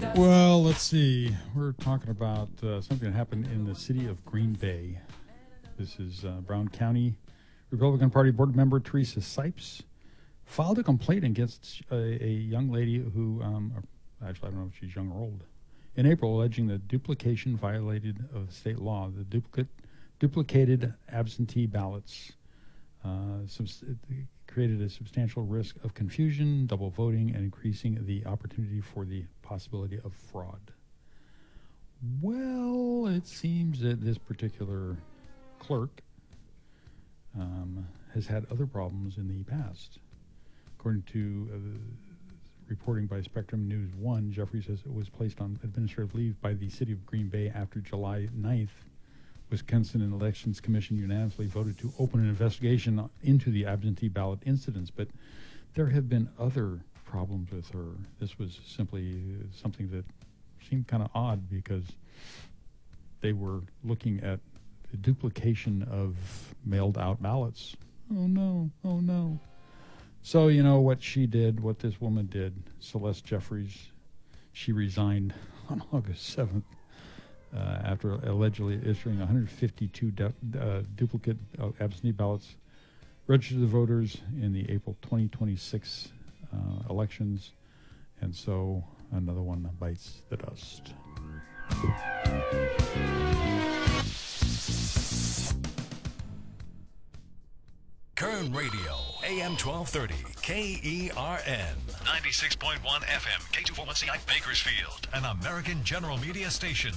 Well, let's see. We're talking about something that happened in the city of Green Bay. This is Brown County Republican Party board member Teresa Sipes filed a complaint against a young lady who, actually, I don't know if she's young or old, in April, alleging that duplication violated of state law. The duplicated absentee ballots created a substantial risk of confusion, double voting, and increasing the opportunity for the possibility of fraud. Well, it seems that this particular clerk has had other problems in the past. According to reporting by Spectrum News 1, Jeffries was placed on administrative leave by the city of Green Bay after July 9th. Wisconsin Elections Commission unanimously voted to open an investigation into the absentee ballot incidents, but there have been other problems with her. This was simply something that seemed kind of odd because they were looking at the duplication of mailed out ballots. Oh no, oh no. So you know what she did, what this woman did, Celeste Jeffries, she resigned on August 7th. After allegedly issuing 152 duplicate absentee ballots registered to the voters in the April 2026 elections. And so another one bites the dust. Kern Radio, AM 1230, KERN. 96.1 FM, K241CI Bakersfield, an American General Media station.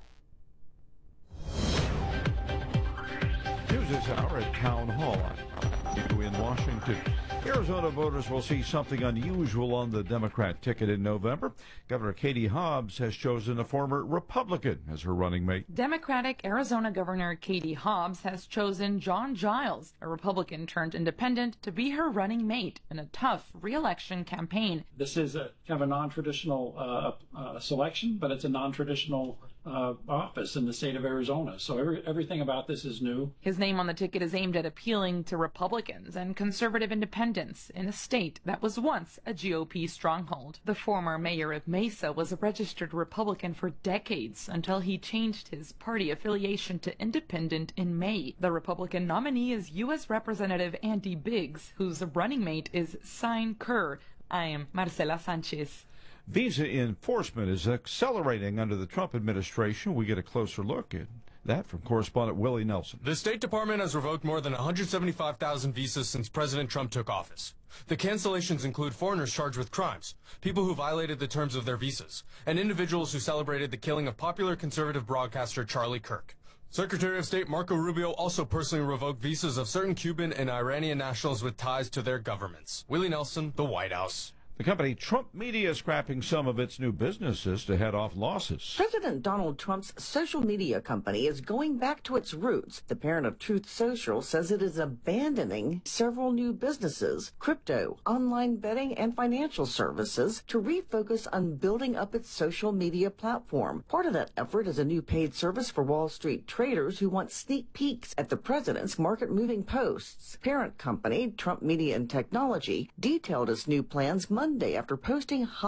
News this hour at Town Hall in Washington. Arizona voters will see something unusual on the Democrat ticket in November. Governor Katie Hobbs has chosen a former Republican as her running mate. Democratic Arizona Governor Katie Hobbs has chosen John Giles, a Republican turned independent, to be her running mate in a tough re-election campaign. This is a kind of a non-traditional selection, but it's a non-traditional office in the state of Arizona. So everything about this is new. His name on the ticket is aimed at appealing to Republicans and conservative independents in a state that was once a GOP stronghold. The former mayor of Mesa was a registered Republican for decades until he changed his party affiliation to independent in May. The Republican nominee is U.S. Representative Andy Biggs, whose running mate is Sine Kerr. I am Marcela Sanchez. Visa enforcement is accelerating under the Trump administration. We get a closer look at that from correspondent Willie Nelson. The State Department has revoked more than 175,000 visas since President Trump took office. The cancellations include foreigners charged with crimes, people who violated the terms of their visas, and individuals who celebrated the killing of popular conservative broadcaster Charlie Kirk. Secretary of State Marco Rubio also personally revoked visas of certain Cuban and Iranian nationals with ties to their governments. Willie Nelson, the White House. The company Trump Media is scrapping some of its new businesses to head off losses. President Donald Trump's social media company is going back to its roots. The parent of Truth Social says it is abandoning several new businesses, crypto, online betting, and financial services to refocus on building up its social media platform. Part of that effort is a new paid service for Wall Street traders who want sneak peeks at the president's market-moving posts. Parent company Trump Media and Technology detailed its new plans Monday after posting